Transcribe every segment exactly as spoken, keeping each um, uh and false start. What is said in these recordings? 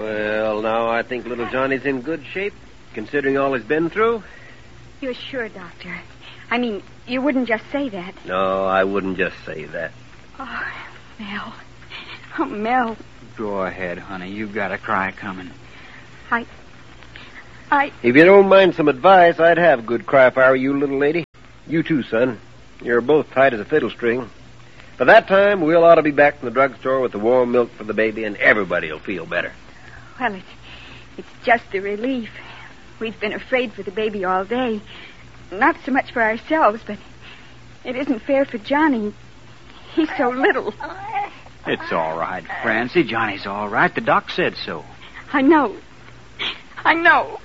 Well, now I think little Johnny's in good shape, considering all he's been through. You're sure, Doctor? I mean, you wouldn't just say that. No, I wouldn't just say that. Oh, Mel. Oh, Mel. Go ahead, honey. You've got a cry coming. I... I... If you don't mind some advice, I'd have a good cry if I were you, little lady. You too, son. You're both tight as a fiddle string. By that time, we'll ought to be back in the drugstore with the warm milk for the baby, and everybody will feel better. Well, it's, it's just a relief. We've been afraid for the baby all day. Not so much for ourselves, but it isn't fair for Johnny. He's so little. It's all right, Francie. Johnny's all right. The doc said so. I know. I know.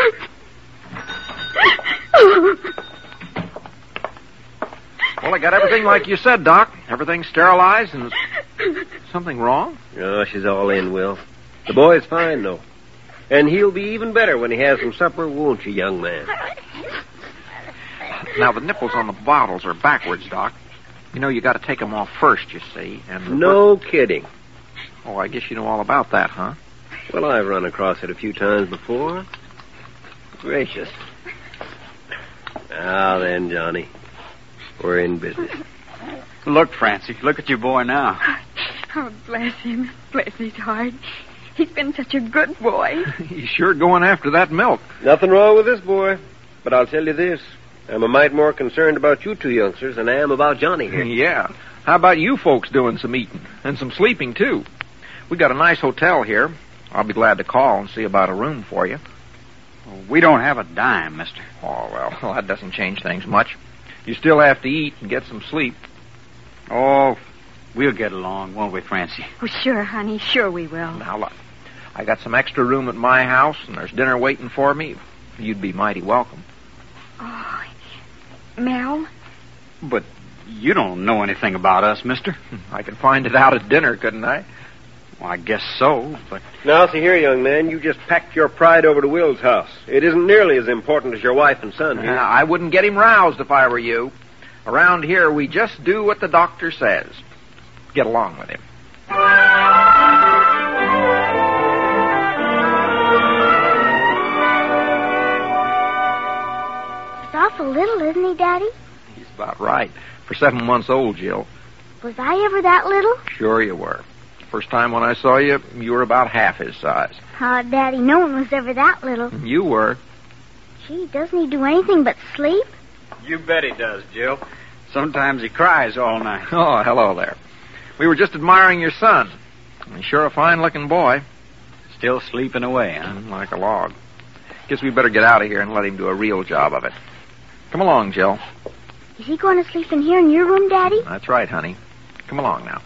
Well, I got everything like you said, Doc. Everything's sterilized and... Something wrong? Oh, she's all in, Will. The boy's fine, though. And he'll be even better when he has some supper, won't you, young man? Now, the nipples on the bottles are backwards, Doc. You know, you got to take them off first, you see. And No kidding. Oh, I guess you know all about that, huh? Well, I've run across it a few times before. Gracious. Now then, Johnny. We're in business. Look, Francie. Look at your boy now. Oh, bless him. Bless his heart. He's been such a good boy. He's sure going after that milk. Nothing wrong with this boy. But I'll tell you this. I'm a mite more concerned about you two youngsters than I am about Johnny here. Yeah. How about you folks doing some eating? And some sleeping, too. We got a nice hotel here. I'll be glad to call and see about a room for you. Well, we don't have a dime, mister. Oh, well, well, that doesn't change things much. You still have to eat and get some sleep. Oh, we'll get along, won't we, Francie? Oh, sure, honey. Sure we will. Now, look. I got some extra room at my house, and there's dinner waiting for me. You'd be mighty welcome. Oh, Mel? But you don't know anything about us, mister. I could find it out at dinner, couldn't I? Well, I guess so, but... Now, see here, young man, you just packed your pride over to Will's house. It isn't nearly as important as your wife and son here. Uh, I wouldn't get him roused if I were you. Around here, we just do what the doctor says. Get along with him. He's awful little, isn't he, Daddy? He's about right. For seven months old, Jill. Was I ever that little? Sure you were. First time when I saw you, you were about half his size. Oh, Daddy, no one was ever that little. You were. Gee, doesn't he do anything but sleep? You bet he does, Jill. Sometimes he cries all night. Oh, hello there. We were just admiring your son. He's sure a fine-looking boy. Still sleeping away, huh? Mm, like a log. Guess we better get out of here and let him do a real job of it. Come along, Jill. Is he going to sleep in here in your room, Daddy? That's right, honey. Come along now.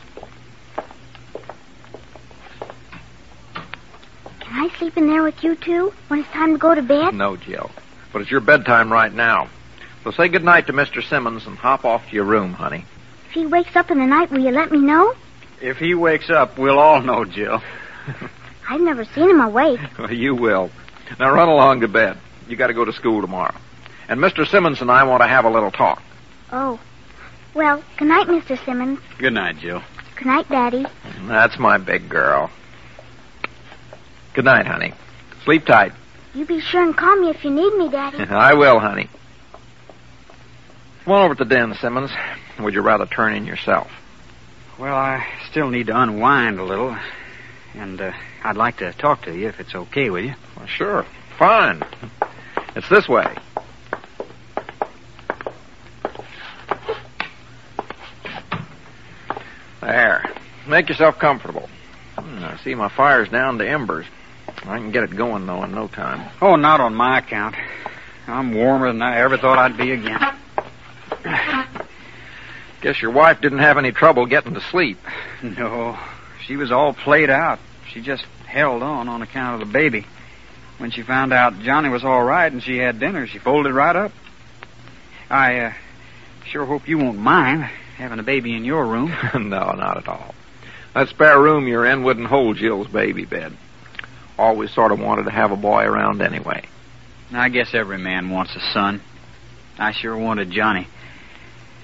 Can I sleep in there with you, too, when it's time to go to bed? No, Jill. But it's your bedtime right now. So say goodnight to Mister Simmons and hop off to your room, honey. If he wakes up in the night, will you let me know? If he wakes up, we'll all know, Jill. I've never seen him awake. Well, you will. Now run along to bed. You got to go to school tomorrow. And Mister Simmons and I want to have a little talk. Oh. Well, good night, Mister Simmons. Good night, Jill. Good night, Daddy. That's my big girl. Good night, honey. Sleep tight. You be sure and call me if you need me, Daddy. I will, honey. Come on over to the den, Simmons. Would you rather turn in yourself? Well, I still need to unwind a little. And uh, I'd like to talk to you if it's okay with you. Well, sure. Fine. It's this way. There. Make yourself comfortable. Hmm, I see my fire's down to embers. I can get it going, though, in no time. Oh, not on my account. I'm warmer than I ever thought I'd be again. Guess your wife didn't have any trouble getting to sleep. No, she was all played out. She just held on on account of the baby. When she found out Johnny was all right and she had dinner, she folded right up. I uh, sure hope you won't mind having a baby in your room. No, not at all. That spare room you're in wouldn't hold Jill's baby bed. Always sort of wanted to have a boy around anyway. I guess every man wants a son. I sure wanted Johnny.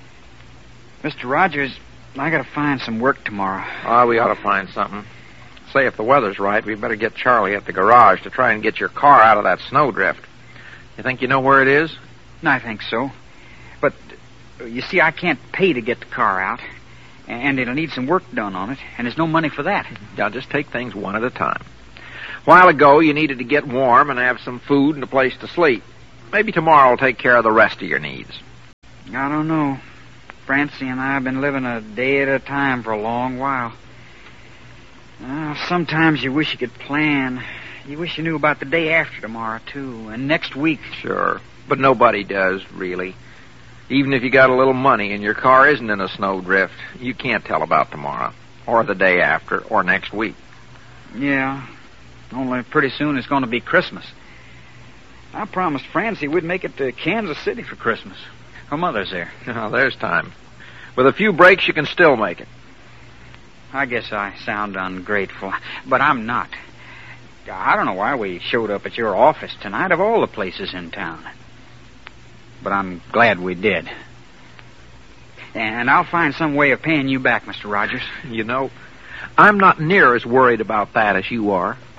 Mister Rogers, I gotta find some work tomorrow. Ah, we ought to find something. say if the weather's right, we better get Charlie at the garage to try and get your car out of that snowdrift. You think you know where it is? I think so. But, uh, you see, I can't pay to get the car out. And it'll need some work done on it, and there's no money for that. Now, just take things one at a time. A while ago, you needed to get warm and have some food and a place to sleep. Maybe tomorrow will take care of the rest of your needs. I don't know. Francie and I have been living a day at a time for a long while. Uh, sometimes you wish you could plan. You wish you knew about the day after tomorrow, too, and next week. Sure, but nobody does, really. Even if you got a little money and your car isn't in a snowdrift, you can't tell about tomorrow, or the day after, or next week. Yeah, only pretty soon it's going to be Christmas. I promised Francie we'd make it to Kansas City for Christmas. Her mother's there. Oh, there's time. With a few breaks, you can still make it. I guess I sound ungrateful, but I'm not. I don't know why we showed up at your office tonight, of all the places in town. But I'm glad we did. And I'll find some way of paying you back, Mister Rogers. You know, I'm not near as worried about that as you are.